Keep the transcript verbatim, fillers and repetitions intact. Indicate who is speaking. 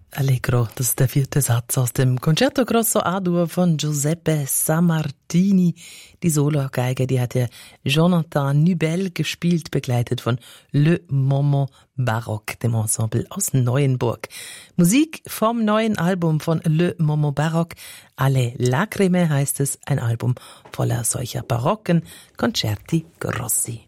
Speaker 1: Allegro, das ist der vierte Satz aus dem Concerto Grosso A-Dur von Giuseppe Sammartini. Die Sologeige, die hat der Jonathan Nubel gespielt, begleitet von Le Moment Baroque, dem Ensemble aus Neuenburg. Musik vom neuen Album von Le Moment Baroque, Alle Lacrime heißt es, ein Album voller solcher barocken Concerti Grossi.